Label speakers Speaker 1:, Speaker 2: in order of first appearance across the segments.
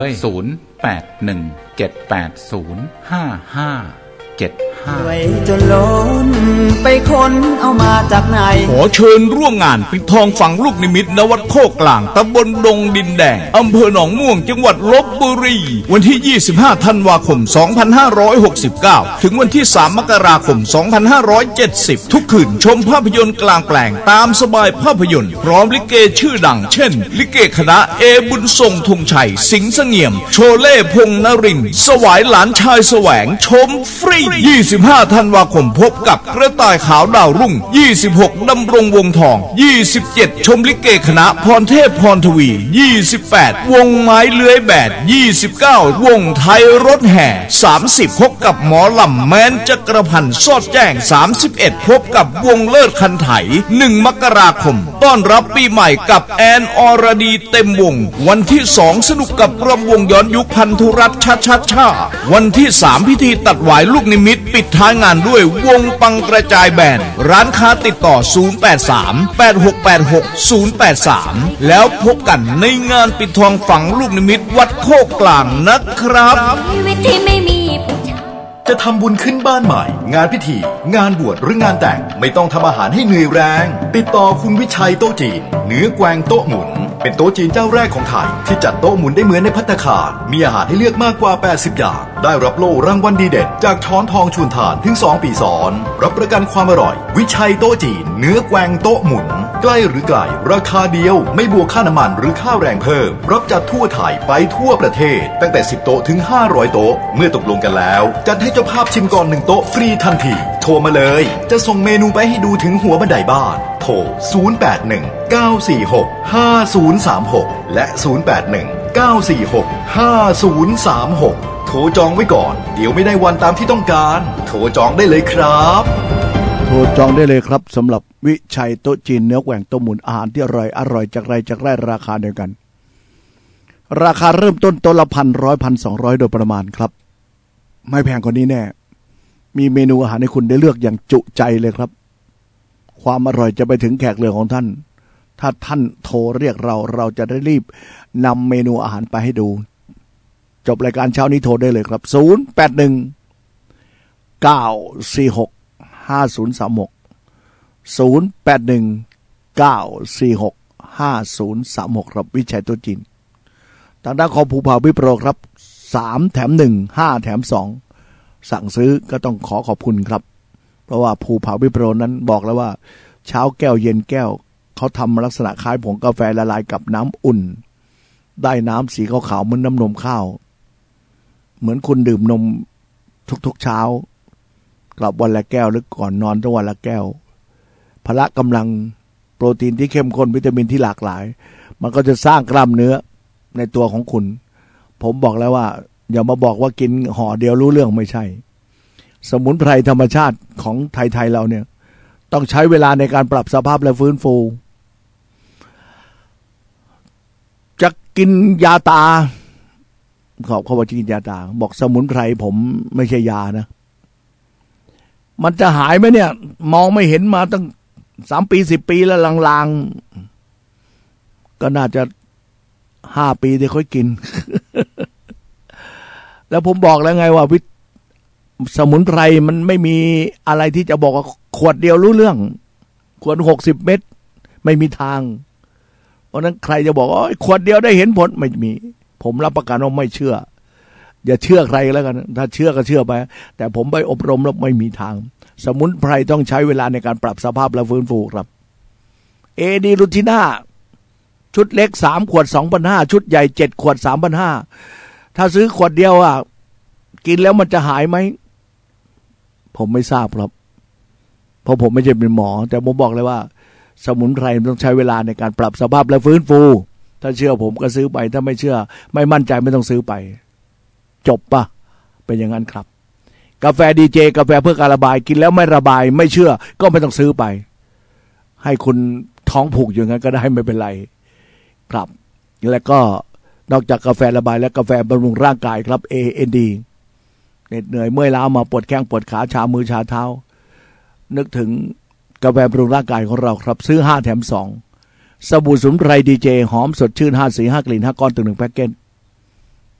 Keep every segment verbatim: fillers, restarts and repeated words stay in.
Speaker 1: ศูนย์แปดหนึ่งเจ็ดแปดศูนย์ห้าห้าเจ็ดห้าร
Speaker 2: วยจนล้นไปค้นเอามาจากไหน
Speaker 3: ขอเชิญร่วมงานปิดทองฝังลูกนิมิตณวัดโคกกลางตำบลดงดินแดงอำเภอหนองม่วงจังหวัดลพบุรีวันที่ยี่สิบห้าธันวาคมสองพันห้าร้อยหกสิบเก้าถึงวันที่สามมกราคมสองพันห้าร้อยเจ็ดสิบทุกคืนชมภาพยนตร์กลางแปลงตามสบายภาพยนตร์พร้อมลิเกชื่อดังเช่นลิเกคณะเอบุญทรงธงชัยสิงห์เสงี่ยมโชเล่พงษ์นรินทร์สวายหลานชายแสวงชมฟรียี่สิบห้าธันวาคมพบกับกระต่ายขาวดาวรุ่งยี่สิบหกดำรงวงทองยี่สิบเจ็ดชมลิเกคณะพรเทพพรทวียี่สิบแปดวงไม้เลื้อยแบดยี่สิบเก้าวงไทยรถแห่สามสิบพบกับหมอลำแม้นจักรพันธ์สอดแจ้งสามสิบเอ็ดพบกับวงเลิศคันไถหนึ่งมกราคมต้อนรับปีใหม่กับแอนอรดีเต็มวงวันที่สองสนุกกับรำวงย้อนยุคพันธุรัตน์ชาชาชาวันที่สามพิธีตัดหวายลูกนิมิตปิดท้ายงานด้วยวงปังกระจายแบนร้านค้าติดต่อศูนย์ แปด สาม แปด หก แปด หก ศูนย์ แปด สามแล้วพบกันในงานปิดทองฝังลูกนิมิตวัดโคกกลางนะครับ
Speaker 4: ชีวิตที่ไม่มีผู้ชาย
Speaker 5: จะทำบุญขึ้นบ้านใหม่งานพิธีงานบวชหรืองานแต่งไม่ต้องทำอาหารให้เหนื่อยแรงติดต่อคุณวิชัยโต๊ะจีนเนื้อแกวงโต๊ะหมุนเป็นโต๊ะจีนเจ้าแรกของไทยที่จัดโต๊ะหมุนได้เหมือนในภัตตาคารมีอาหารให้เลือกมากกว่าแปดสิบอย่างได้รับโล่รางวัลดีเด่นจากช้อนทองชูนทานถึงสองปีซ้อนรับประกันความอร่อยวิชัยโต๊ะจีนเนื้อแกวงโต๊ะหมุนใกล้หรือไกลราคาเดียวไม่บวกค่าน้ำมันหรือค่าแรงเพิ่มรับจัดทั่วไทยไปทั่วประเทศตั้งแต่สิบโต๊ะถึงห้าร้อยโต๊ะเมื่อตกลงกันแล้วจัดให้เจ้าภาพชิมก่อนหนึ่งโต๊ะฟรีทันทีโทรมาเลยจะส่งเมนูไปให้ดูถึงหัวบันไดบ้านโทรศูนย์ แปด หนึ่ง เก้า สี่ หก ห้า ศูนย์ สาม หกและศูนย์ แปด หนึ่ง เก้า สี่ หก ห้า ศูนย์ สาม หกโทรจองไว้ก่อนเดี๋ยวไม่ได้วันตามที่ต้องการโทรจองได้เลยครับ
Speaker 6: โทรจองได้เลยครับสำหรับวิชัยโต๊ะจีนเนื้อแกว่งโต๊ะหมุนอาหารที่อร่อยอร่อยจากไรจากไรราคาเดียวกันราคาเริ่มต้นโต๊ะละพันร้อยพันสองร้อยโดยประมาณครับไม่แพงกว่านี้แน่มีเมนูอาหารให้คุณได้เลือกอย่างจุใจเลยครับความอร่อยจะไปถึงแขกเรือของท่านถ้าท่านโทรเรียกเราเราจะได้รีบนำเมนูอาหารไปให้ดูจบรายการเช้านี้โทรได้เลยครับศูนย์ แปด หนึ่ง เก้า สี่ หก ห้า ศูนย์ สาม หก ศูนย์ แปด หนึ่ง เก้า สี่ หก ห้า ศูนย์ สาม หกครับวิชัยโต๊ะจีนทางด้านของภูผาวิโปรครับสามแถมหนึ่ง ห้าแถมสองสั่งซื้อก็ต้องขอขอบคุณครับเพราะว่าภูผาวิโปรนั้นบอกแล้วว่าเช้าแก้วเย็นแก้วเขาทำลักษณะคล้ายผงกาแฟละลายกับน้ำอุ่นได้น้ำสีขาวๆเหมือนน้ำนมข้าวเหมือนคุณดื่มนมทุกๆเช้ากลับวันละแก้วหรือก่อนนอนต้องวันละแก้วพละกำลังโปรตีนที่เข้มข้นวิตามินที่หลากหลายมันก็จะสร้างกล้ามเนื้อในตัวของคุณผมบอกแล้วว่าอย่ามาบอกว่ากินห่อเดียวรู้เรื่องไม่ใช่สมุนไพรธรรมชาติของไทยๆเราเนี่ยต้องใช้เวลาในการปรับสภาพและฟื้นฟูจะกินยาตาขอบเขาบอกจะกินยาตาบอกสมุนไพรผมไม่ใช่ยานะมันจะหายไหมเนี่ยมองไม่เห็นมาตั้งสามปีสิบปีแล้วลางๆก็น่าจะห้าปีที่ค่อยกิน แล้วผมบอกแล้วไงว่าวิสมุนไพรมันไม่มีอะไรที่จะบอกว่าขวดเดียวรู้เรื่องขวดหกสิบเม็ดไม่มีทางเพราะนั้นใครจะบอกว่าขวดเดียวได้เห็นผลไม่มีผมรับประกันว่าไม่เชื่ออย่าเชื่อใครแล้วกันถ้าเชื่อก็เชื่อไปแต่ผมไปอบรมแล้วไม่มีทางสมุนไพรต้องใช้เวลาในการปรับสภาพและฟื้นฟูครับเอดีลูทิน่าชุดเล็กสามขวด สองพันห้าร้อย ชุดใหญ่เจ็ดขวด สามพันห้าร้อย ถ้าซื้อขวดเดียวอ่ะกินแล้วมันจะหายไหมผมไม่ทราบครับเพราะผมไม่ใช่เป็นหมอแต่ผมบอกเลยว่าสมุนไพรต้องใช้เวลาในการปรับสภาพและฟื้นฟูถ้าเชื่อผมก็ซื้อไปถ้าไม่เชื่อไม่มั่นใจไม่ต้องซื้อไปจบปะเป็นอย่างนั้นครับกาแฟดีเจกาแฟเพื่อการระบายกินแล้วไม่ระบายไม่เชื่อก็ไม่ต้องซื้อไปให้คุณท้องผูกอย่างนั้นก็ได้ไม่เป็นไรครับแล้วก็นอกจากกาแฟระบายและกาแฟบำรุงร่างกายครับ เอ เอ็น ดี เหน็ดเหนื่อยเมื่อยล้ามาปวดแข้งปวดขาชามือชาเท้านึกถึงกาแฟบำรุงร่างกายของเราครับซื้อห้าแถมสองสบู่สมุนไพรดีเจหอมสดชื่นห้าสีห้ากลิ่นห้าก้อนถึงหนึ่งแพ็คเกจ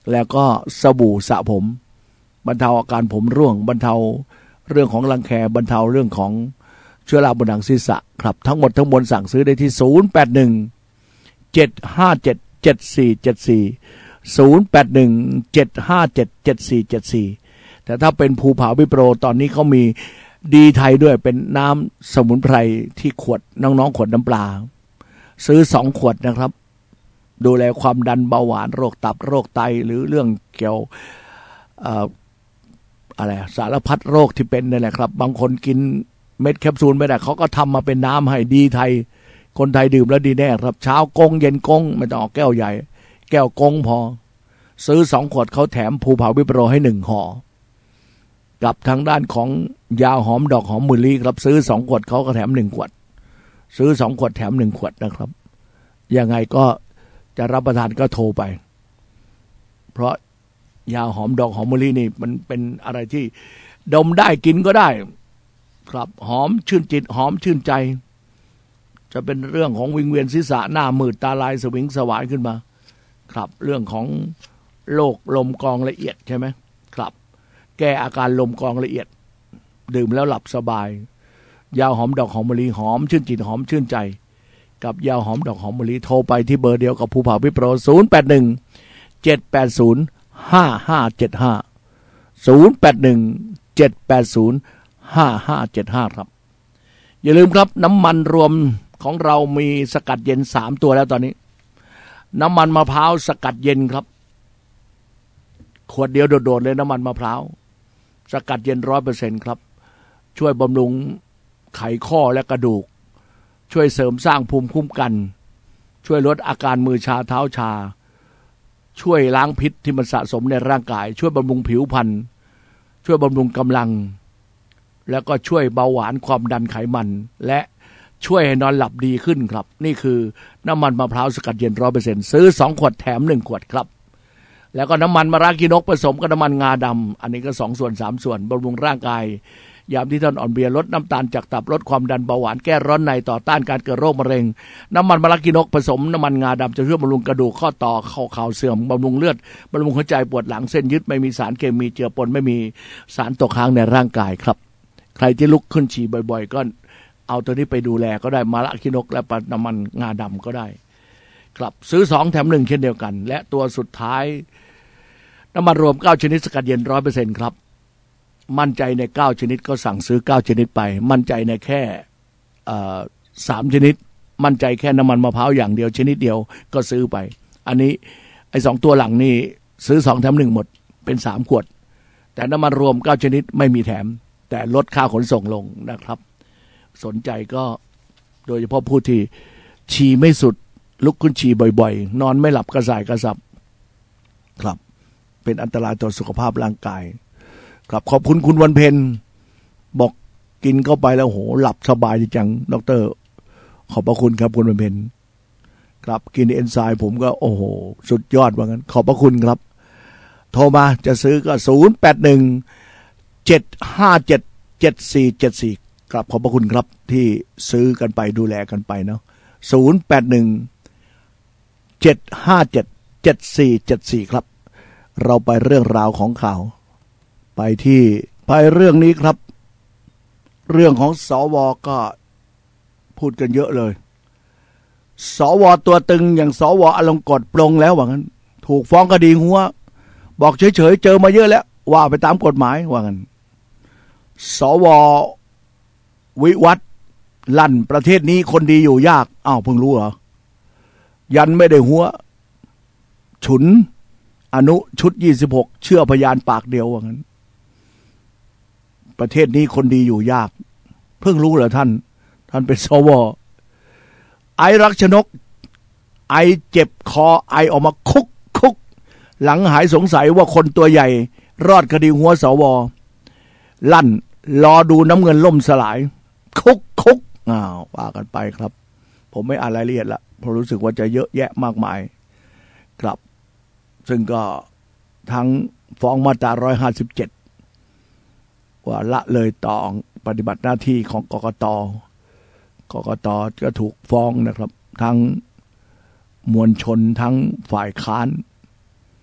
Speaker 6: แล้วก็สบู่สระผมบรรเทาอาการผมร่วงบรรเทาเรื่องของรังแคบรรเทาเรื่องของเชื้อราบนหนังศีรษะครับทั้งหมดทั้งมวลสั่งซื้อได้ที่ศูนย์ แปด หนึ่ง เจ็ด ห้า เจ็ด เจ็ด สี่ เจ็ด สี่ ศูนย์ แปด หนึ่ง เจ็ด ห้า เจ็ด เจ็ด สี่ เจ็ด สี่แต่ถ้าเป็นภูผาวิโปรตอนนี้เขามีดีไทยด้วยเป็นน้ำสมุนไพรที่ขวดน้องๆขวดน้ำปลาซื้อสองขวดนะครับดูแลความดันเบาหวานโรคตับโรคไตหรือเรื่องเกี่ยวเอ่ออะไรสารพัดโรคที่เป็นนี่แหละครับบางคนกินเม็ดแคปซูลไม่ได้เขาก็ทำมาเป็นน้ำให้ดีไทยคนไทยดื่มแล้วดีแน่ครับเช้ากงเย็นกงไม่ต้องออกแก้วใหญ่แก้วกงพอซื้อสองขวดเขาแถมภูผาวิโปรให้หนึ่งห่อกับทางด้านของยาหอมดอกหอมมะลิครับซื้อสองขวดเขาก็แถมหนึ่งขวดซื้อสองขวดแถมหนึ่งขวดนะครับยังไงก็จะรับประทานก็โทรไปเพราะยาหอมดอกหอมมะลินี่มันเป็นอะไรที่ดมได้กินก็ได้ครับหอมชื่นจิตหอมชื่นใจจะเป็นเรื่องของวิงเวียนศีรษะหน้ามืดตาลายสวิงสวายขึ้นมาครับเรื่องของโรคลมกรองละเอียดใช่ไหมครับแก้อาการลมกรองละเอียดดื่มแล้วหลับสบายยาหอมดอกหอมมะลิหอมชื่นจิตหอมชื่นใจกับยาหอมดอกหอมมะลิโทรไปที่เบอร์เดียวกับภูผาวิโปรศูนย์ แปด หนึ่ง เจ็ด แปด ศูนย์ ห้า ห้า เจ็ด ห้า ศูนย์ แปด หนึ่ง เจ็ด แปด ศูนย์ ห้า ห้า เจ็ด ห้าครับอย่าลืมครับน้ำมันรวมของเรามีสกัดเย็นสามตัวแล้วตอนนี้น้ำมันมะพร้าวสกัดเย็นครับขวดเดียวโดดๆเลยน้ำมันมะพร้าวสกัดเย็น ร้อยเปอร์เซ็นต์ ครับช่วยบำรุงไขข้อและกระดูกช่วยเสริมสร้างภูมิคุ้มกันช่วยลดอาการมือชาเท้าชาช่วยล้างพิษที่มันสะสมในร่างกายช่วยบำรุงผิวพรรณช่วยบำรุงกำลังแล้วก็ช่วยเบาหวานความดันไขมันและช่วยให้นอนหลับดีขึ้นครับนี่คือน้ำมันมะพร้าวสกัดเย็น ร้อยเปอร์เซ็นต์ ซื้อสองขวดแถมหนึ่งขวดครับแล้วก็น้ำมันมะระกินกผสมกับน้ำมันงาดำอันนี้ก็สองส่วนสามส่วนบำรุงร่างกายยามที่ท่านอ่อนเพลียลดน้ำตาลจากตับลดความดันเบาหวานแก้ร้อนในต่อต้านการเกิดโรคมะเร็งน้ำมันมะระกินกผสมน้ำมันงาดำจะช่วยบำรุงกระดูกข้อต่อข้อเข่าเสื่อมบำรุงเลือดบำรุงหัวใจปวดหลังเส้นยึดไม่มีสารเคมีเจือปนไม่มีสารตกค้างในร่างกายครับใครที่ลุกขึ้นฉี่บ่อยๆก็เอาตัวนี้ไปดูแลก็ได้มะระกินกและน้ำมันงาดำก็ได้ครับซื้อสองแถมหนึ่งเช่นเดียวกันและตัวสุดท้ายน้ำมันรวมเก้าชนิดสกัดเย็น ร้อยเปอร์เซ็นต์ ครับมั่นใจในเก้าชนิดก็สั่งซื้อเก้าชนิดไปมั่นใจในแค่เอ่อสามชนิดมั่นใจแค่น้ำมันมะพร้าวอย่างเดียวชนิดเดียวก็ซื้อไปอันนี้ไอ้สองตัวหลังนี่ซื้อสองแถมหนึ่งหมดเป็นสามขวดแต่น้ำมันรวมเก้าชนิดไม่มีแถมแต่ลดค่าขนส่งลงนะครับสนใจก็โดยเฉพาะผู้ที่ฉี่ไม่สุดลุกขึ้นฉี่บ่อยๆนอนไม่หลับกระส่ายกระสับครับเป็นอันตรายต่อสุขภาพร่างกายครับขอบคุณคุณวันเพ็ญบอกกินเข้าไปแล้วโหหลับสบายจังดร.ขอบพระคุณครับคุณวันเพ็ญครับกินเอนไซม์ผมก็โอ้โหสุดยอดว่างั้นขอบพระคุณครับโทรมาจะซื้อก็ศูนย์ แปด หนึ่ง เจ็ด ห้า เจ็ด เจ็ด สี่ เจ็ด สี่ครับขอบพระคุณครับที่ซื้อกันไปดูแลกันไปเนาะศูนย์ แปด หนึ่ง เจ็ด ห้า เจ็ด เจ็ด สี่ เจ็ด สี่ครับเราไปเรื่องราวของข่าวไปที่ไปเรื่องนี้ครับเรื่องของสวก็พูดกันเยอะเลยสวตัวตึงอย่างสวอลงกฎปลงแล้วว่างั้นถูกฟ้องคดีหัวบอกเฉยๆเจอมาเยอะแล้วว่าไปตามกฎหมายว่างั้นสววิวัฒน์ลั่นประเทศนี้คนดีอยู่ยากอ้าวเพิ่งรู้เหรอยันไม่ได้หัวฉุนอนุชุดยี่สิบหกเชื่อพยานปากเดียวว่างั้นประเทศนี้คนดีอยู่ยากเพิ่งรู้เหรอท่านท่านเป็นสวไอรักชนกไอเจ็บคอไอออกมาคุกคุกหลังหายสงสัยว่าคนตัวใหญ่รอดคดีหัวสวลั่นรอดูน้ำเงินล่มสลายคุกคุกอ้าวว่ากันไปครับผมไม่อ่านรายละเอียดละเพราะรู้สึกว่าจะเยอะแยะมากมายครับซึ่งก็ทั้งฟ้องมาตราหนึ่งร้อยห้าสิบเจ็ดว่าละเลยต่อปฏิบัติหน้าที่ของกกต.กกต.ก็ถูกฟ้องนะครับทั้งมวลชนทั้งฝ่ายค้าน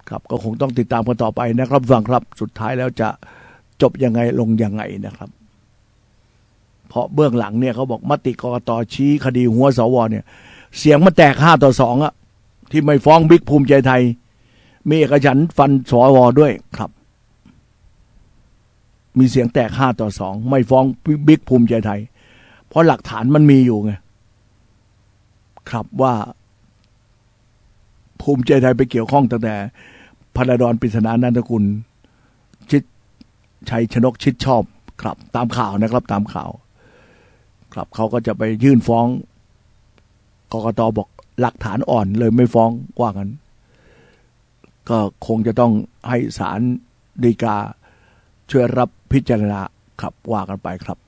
Speaker 6: ครับก็คงต้องติดตามกันต่อไปนะครับฟังครับสุดท้ายแล้วจะจบยังไงลงยังไงนะครับเพราะเบื้องหลังเนี่ยเขาบอกมติกกต.ชี้คดีหัวสวเนี่ยเสียงมันแตกห้าต่อสองอะที่ไม่ฟ้องบิ๊กภูมิใจไทยมีเอกฉันท์ฟันสวด้วยครับมีเสียงแตกห้าต่อสองไม่ฟ้องบิ๊กภูมิใจไทยเพราะหลักฐานมันมีอยู่ไงครับว่าภูมิใจไทยไปเกี่ยวข้องตั้งแต่พระดอนปริศนานันทกุลชิดชัยชนกชิดชอบครับตามข่าวนะครับตามข่าวครับเขาก็จะไปยื่นฟ้องกกต.บอกหลักฐานอ่อนเลยไม่ฟ้องว่ากันก็คงจะต้องให้ศาลฎีกาช่วยรับพิจารณาครับว่ากันไปครับ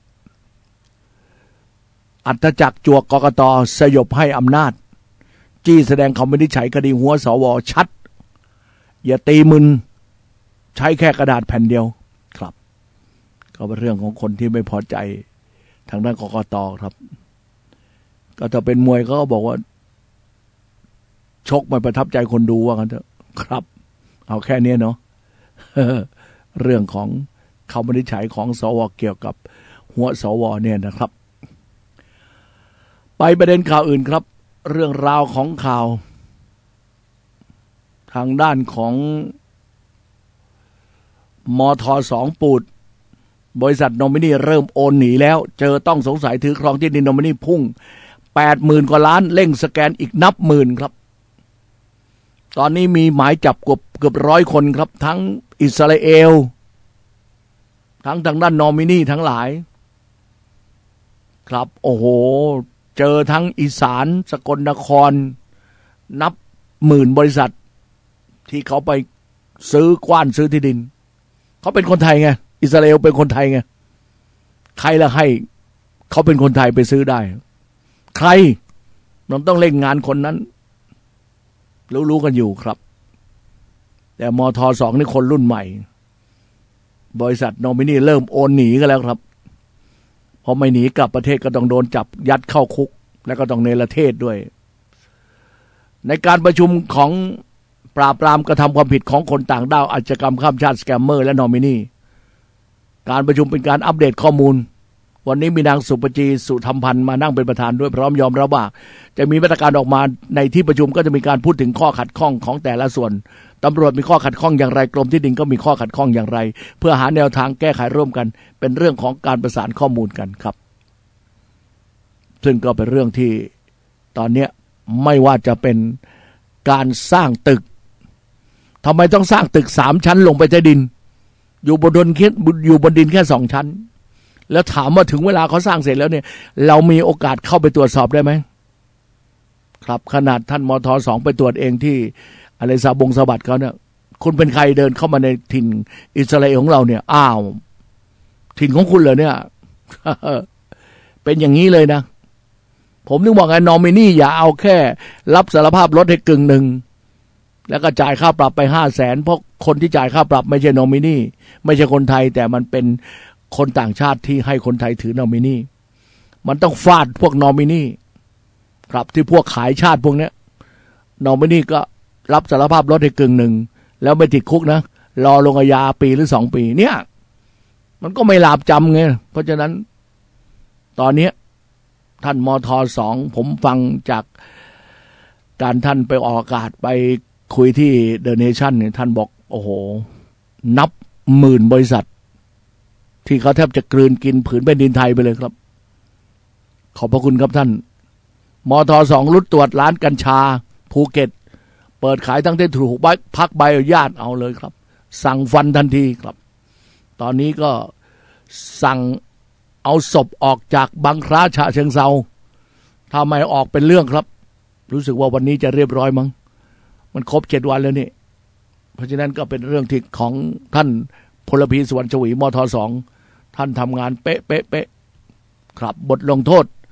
Speaker 6: อัตจักรจวกกกต.สยบให้อำนาจจี้แสดงคำวินิจฉัยคดีหัวสวชัดอย่าตีมึนใช้แค่กระดาษแผ่นเดียวครับก็เป็นเรื่องของคนที่ไม่พอใจทางด้านกกต.ครับก็ถ้าเป็นมวยเขาก็บอกว่าชกไม่ประทับใจคนดูว่ากันเถอะครับเอาแค่นี้เนาะ เรื่องของคำวินิจฉัยของสวเกี่ยวกับหัวสวเนี่ยนะครับไปประเด็นข่าวอื่นครับเรื่องราวของข่าวทางด้านของมทสองปูดบริษัทโนมินีเริ่มโอนหนีแล้วเจอต้องสงสัยถือครองที่ดินโนมินีพุ่ง แปดหมื่น กว่าล้านเร่งสแกนอีกนับหมื่นครับตอนนี้มีหมายจับเกือบเกือบร้อยคนครับทั้งอิสราเอลทั้งทางด้านโนมินีทั้งหลายครับโอ้โหเจอทั้งอีสานสกลนครนับหมื่นบริษัทที่เขาไปซื้อกว้านซื้อที่ดินเขาเป็นคนไทยไงอิสราเอลเป็นคนไทยไงใครละให้เขาเป็นคนไทยไปซื้อได้ใครมันต้องเล่นงานคนนั้นรู้ๆกันอยู่ครับแต่มทสองนี่คนรุ่นใหม่บริษัทโนมินีเริ่มโอนหนีกันแล้วครับพอไม่หนีกลับประเทศก็ต้องโดนจับยัดเข้าคุกแล้วก็ต้องเนรเทศด้วยในการประชุมของปราบปรามกระทำความผิดของคนต่างด้าวอาชญากรรมข้ามชาติสแกมเมอร์และนอมินีการประชุมเป็นการอัปเดตข้อมูลวันนี้มีนางสุปจีสุธรรมพันธ์มานั่งเป็นประธานด้วยพร้อมยอมรับว่าจะมีมาตรการออกมาในที่ประชุมก็จะมีการพูดถึงข้อขัดข้องของแต่ละส่วนตำรวจมีข้อขัดข้องอย่างไรกรมที่ดินก็มีข้อขัดข้องอย่างไรเพื่อหาแนวทางแก้ไขร่วมกันเป็นเรื่องของการประสานข้อมูลกันครับซึ่งก็เป็นเรื่องที่ตอนนี้ไม่ว่าจะเป็นการสร้างตึกทำไมต้องสร้างตึกสามชั้นลงไปใต้ดินอยู่บนดินแค่อยู่บนดินแค่สองชั้นแล้วถามว่าถึงเวลาเขาสร้างเสร็จแล้วเนี่ยเรามีโอกาสเข้าไปตรวจสอบได้ไหมครับขนาดท่านมทสองไปตรวจเองที่อะไรสาบงสะบัดเขาเนี่ยคุณเป็นใครเดินเข้ามาในถิ่นอิสราเอลของเราเนี่ยอ้าวถิ่นของคุณเหรอเนี่ย เป็นอย่างนี้เลยนะผมนึกบอกไงนอมินีอย่าเอาแค่รับสารภาพลดให้กึ่งหนึ่งแล้วก็จ่ายค่าปรับไปห้าแสนเพราะคนที่จ่ายค่าปรับไม่ใช่นอมินีไม่ใช่คนไทยแต่มันเป็นคนต่างชาติที่ให้คนไทยถือนอมินีมันต้องฟาดพวกนอมินีครับที่พวกขายชาติพวกเนี้ยนอมินีก็รับสารภาพลดให้กึ่งหนึ่งแล้วไม่ติดคุกนะรอลงอาญาปีหรือสองปีเนี่ยมันก็ไม่หลาบจำไงเพราะฉะนั้นตอนนี้ท่านมทสองผมฟังจากการท่านไปออกอากาศไปคุยที่เดอะเนชั่นเนี่ยท่านบอกโอ้โหนับหมื่นบริษัทที่เขาแทบจะกลืนกินผืนแผ่นดินไทยไปเลยครับขอบพระคุณครับท่านมทสองรุดตรวจร้านกัญชาภูเก็ตเปิดขายทั้งที่ถูกพักใบอนุญาตเอาเลยครับสั่งฟันทันทีครับตอนนี้ก็สั่งเอาศพออกจากบางคล้าฉะเชิงเซาถ้าไม่ออกเป็นเรื่องครับรู้สึกว่าวันนี้จะเรียบร้อยมั้งมันครบเจ็ดวันแล้วนี่เพราะฉะนั้นก็เป็นเรื่องที่ของท่านพลพีสุวรรณชวีมทสองท่านทำงานเป๊ะเป๊ะเป๊ะครับบทลงโทษ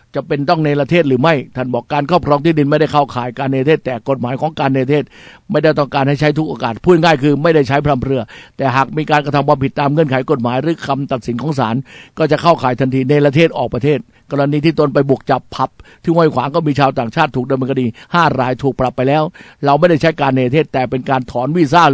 Speaker 6: จะเป็นต้องเนรเทศหรือไม่ท่านบอกการครอบครองที่ดินไม่ได้เข้าข่ายการเนรเทศแต่กฎหมายของการเนรเทศไม่ได้ต้องการให้ใช้ทุกโอกาสพูดง่ายคือไม่ได้ใช้พร่ำเพรื่อแต่หากมีการกระทำความผิดตามเงื่อนไขกฎหมายหรือคำตัดสินของศาลก็จะเข้าข่ายทันทีเนรเทศออกประเทศกรณีที่ตนไปบุกจับผับที่ห้วยขวางก็มีชาวต่างชาติถูกดำเนินคดีห้ารายถูกปรับไปแล้วเราไม่ได้ใช้การเนรเทศแต่เป็นการถอนวีซ่า